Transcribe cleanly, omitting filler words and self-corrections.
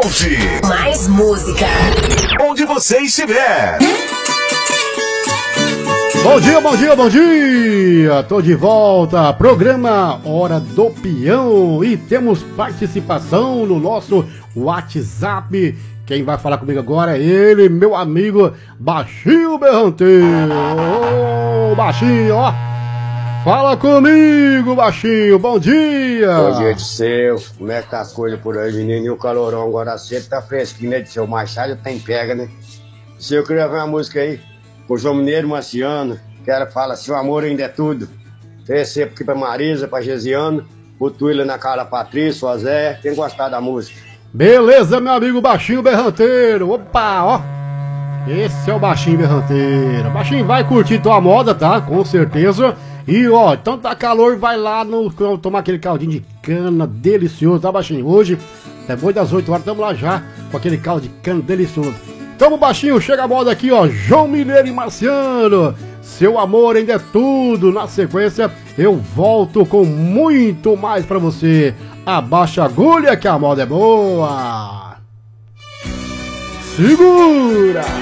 Saúde. Mais música. Onde você estiver. Bom dia, bom dia, bom dia! Tô de volta, programa Hora do Peão e temos participação no nosso WhatsApp. Quem vai falar comigo agora é ele, meu amigo Baixinho Berranteiro. Ô, Baixinho, ó! Fala comigo, Baixinho, bom dia! Bom dia de seu, como é que tá as coisas por aí, menino? E o calorão agora cedo tá fresquinho, né, de seu? Mais tarde tem pega, né? Se eu queria ver uma música aí, com o João Mineiro Marciano, que ela fala, se o amor ainda é tudo. Recebo aqui pra Marisa, pra Gesiano, o Tuíla na cara Patrícia, o Zé, quem gostar da música. Beleza, meu amigo Baixinho Berranteiro, opa, ó! Esse é o Baixinho Berranteiro. Baixinho vai curtir tua moda, tá? Com certeza. E ó, então tá calor, vai lá tomar aquele caldinho de cana delicioso, tá, Baixinho? Hoje, depois das 8 horas, tamo lá já com aquele caldo de cana delicioso. Tamo, Baixinho, chega a moda aqui, ó, João Mineiro e Marciano. Seu amor ainda é tudo. Na sequência, eu volto com muito mais pra você. Abaixa a agulha que a moda é boa. Segura!